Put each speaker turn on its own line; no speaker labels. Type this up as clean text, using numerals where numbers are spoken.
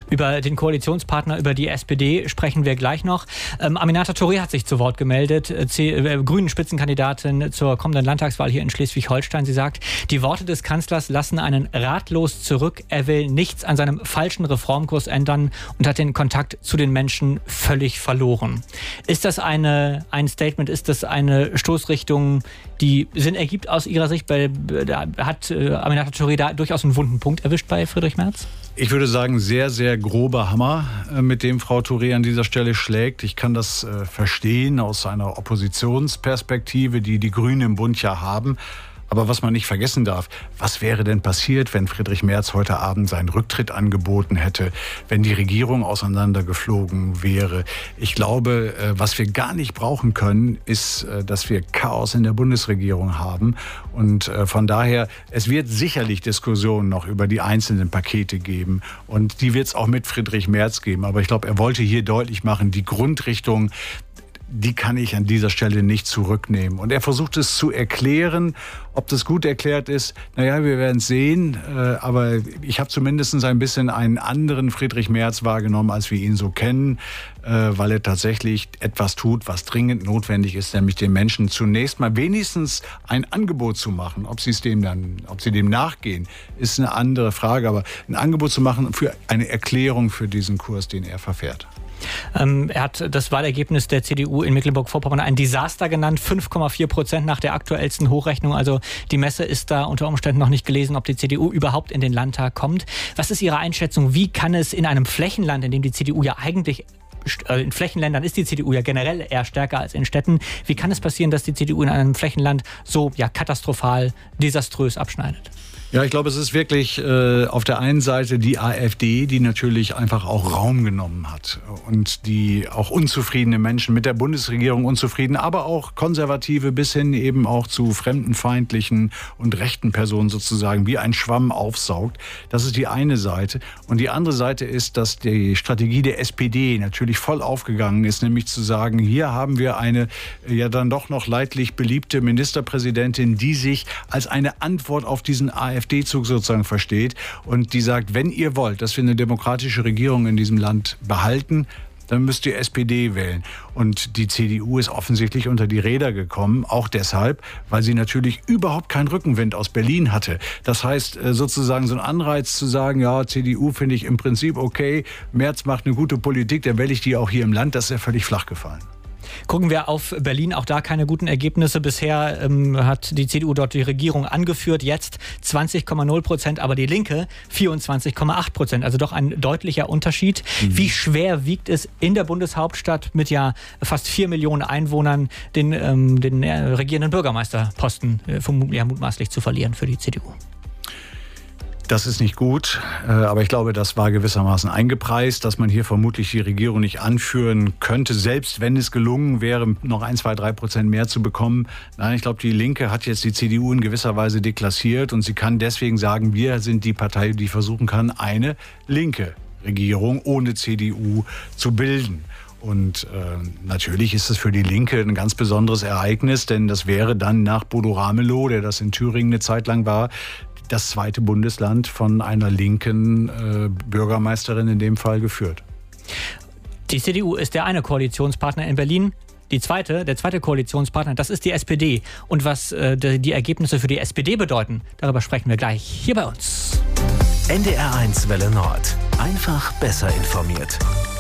Über den Koalitionspartner, über die SPD sprechen wir gleich noch. Aminata Touré hat sich zu Wort gemeldet, Grünen Spitzenkandidatin zur kommenden Landtagswahl hier in Schleswig-Holstein. Sie sagt, die Worte des Kanzlers lassen einen ratlos zurück. Er will nichts an seinem falschen Reformkurs ändern und hat den Kontakt zu den Menschen völlig verloren. Ist das ein Statement, ist das eine Stoßrichtung, die Sinn ergibt aus Ihrer Sicht? Hat Aminata Touré da durchaus einen wunden Punkt erwischt bei Friedrich Merz?
Ich würde sagen, sehr, sehr grober Hammer, mit dem Frau Touré an dieser Stelle schlägt. Ich kann das verstehen aus einer Oppositionsperspektive, die die Grünen im Bund ja haben. Aber was man nicht vergessen darf, was wäre denn passiert, wenn Friedrich Merz heute Abend seinen Rücktritt angeboten hätte, wenn die Regierung auseinandergeflogen wäre? Ich glaube, was wir gar nicht brauchen können, ist, dass wir Chaos in der Bundesregierung haben. Und von daher, es wird sicherlich Diskussionen noch über die einzelnen Pakete geben. Und die wird es auch mit Friedrich Merz geben. Aber ich glaube, er wollte hier deutlich machen, die Grundrichtung, die kann ich an dieser Stelle nicht zurücknehmen. Und er versucht es zu erklären. Ob das gut erklärt ist, naja, wir werden es sehen. Aber ich habe zumindest ein bisschen einen anderen Friedrich Merz wahrgenommen, als wir ihn so kennen, weil er tatsächlich etwas tut, was dringend notwendig ist, nämlich den Menschen zunächst mal wenigstens ein Angebot zu machen. Ob sie dem nachgehen, ist eine andere Frage. Aber ein Angebot zu machen für eine Erklärung für diesen Kurs, den er verfährt.
Er hat das Wahlergebnis der CDU in Mecklenburg-Vorpommern ein Desaster genannt. 5,4% nach der aktuellsten Hochrechnung. Also die Messe ist da unter Umständen noch nicht gelesen, ob die CDU überhaupt in den Landtag kommt. Was ist Ihre Einschätzung? Wie kann es in einem Flächenland, in dem die CDU ja eigentlich, in Flächenländern ist die CDU ja generell eher stärker als in Städten, wie kann es passieren, dass die CDU in einem Flächenland so katastrophal, desaströs abschneidet?
Ja, ich glaube, es ist wirklich auf der einen Seite die AfD, die natürlich einfach auch Raum genommen hat und die auch unzufriedene Menschen mit der Bundesregierung unzufrieden, aber auch Konservative bis hin eben auch zu fremdenfeindlichen und rechten Personen sozusagen wie ein Schwamm aufsaugt. Das ist die eine Seite. Und die andere Seite ist, dass die Strategie der SPD natürlich voll aufgegangen ist, nämlich zu sagen, hier haben wir eine ja dann doch noch leidlich beliebte Ministerpräsidentin, die sich als eine Antwort auf diesen AfD-Zug sozusagen versteht und die sagt, wenn ihr wollt, dass wir eine demokratische Regierung in diesem Land behalten, dann müsst ihr SPD wählen. Und die CDU ist offensichtlich unter die Räder gekommen, auch deshalb, weil sie natürlich überhaupt keinen Rückenwind aus Berlin hatte. Das heißt, sozusagen so ein Anreiz zu sagen, ja, CDU finde ich im Prinzip okay, Merz macht eine gute Politik, dann wähle ich die auch hier im Land, das ist ja völlig flach gefallen.
Gucken wir auf Berlin, auch da keine guten Ergebnisse. Bisher hat die CDU dort die Regierung angeführt, jetzt 20,0%, aber die Linke 24,8%. Also doch ein deutlicher Unterschied. Wie schwer wiegt es in der Bundeshauptstadt mit fast 4 Millionen Einwohnern den regierenden Bürgermeisterposten mutmaßlich zu verlieren für die CDU?
Das ist nicht gut, aber ich glaube, das war gewissermaßen eingepreist, dass man hier vermutlich die Regierung nicht anführen könnte, selbst wenn es gelungen wäre, noch 1, 2, 3% mehr zu bekommen. Nein, ich glaube, die Linke hat jetzt die CDU in gewisser Weise deklassiert und sie kann deswegen sagen, wir sind die Partei, die versuchen kann, eine linke Regierung ohne CDU zu bilden. Und natürlich ist es für die Linke ein ganz besonderes Ereignis, denn das wäre dann nach Bodo Ramelow, der das in Thüringen eine Zeit lang war, das zweite Bundesland von einer linken Bürgermeisterin in dem Fall geführt.
Die CDU ist der eine Koalitionspartner in Berlin. Der zweite Koalitionspartner, das ist die SPD. Und was die Ergebnisse für die SPD bedeuten, darüber sprechen wir gleich hier bei uns.
NDR1 Welle Nord. Einfach besser informiert.